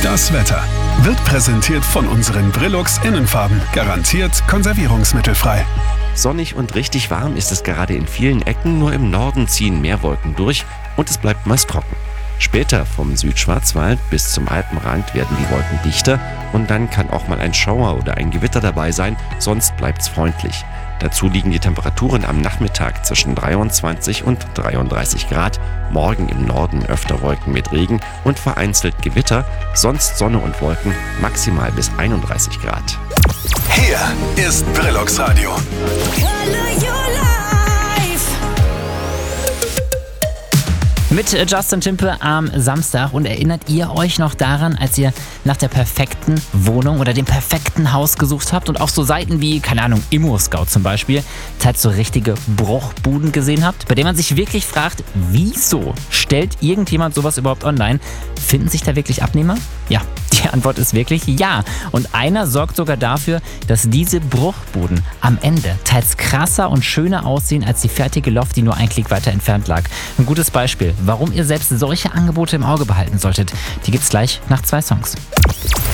Das Wetter wird präsentiert von unseren Brilux Innenfarben. Garantiert konservierungsmittelfrei. Sonnig und richtig warm ist es gerade in vielen Ecken, nur im Norden ziehen mehr Wolken durch und es bleibt meist trocken. Später vom Südschwarzwald bis zum Alpenrand werden die Wolken dichter und dann kann auch mal ein Schauer oder ein Gewitter dabei sein, sonst bleibt's freundlich. Dazu liegen die Temperaturen am Nachmittag zwischen 23 und 33 Grad, morgen im Norden öfter Wolken mit Regen und vereinzelt Gewitter, sonst Sonne und Wolken, maximal bis 31 Grad. Hier ist Brilux Radio. Mit Justin Timpe am Samstag. Und erinnert ihr euch noch daran, als ihr nach der perfekten Wohnung oder dem perfekten Haus gesucht habt und auf so Seiten wie, keine Ahnung, Immo-Scout zum Beispiel, teils so richtige Bruchbuden gesehen habt, bei denen man sich wirklich fragt, wieso stellt irgendjemand sowas überhaupt online? Finden sich da wirklich Abnehmer? Ja, die Antwort ist wirklich ja. Und einer sorgt sogar dafür, dass diese Bruchbuden am Ende teils krasser und schöner aussehen als die fertige Loft, die nur ein Klick weiter entfernt lag. Ein gutes Beispiel, warum ihr selbst solche Angebote im Auge behalten solltet. Die gibt's gleich nach 2 Songs.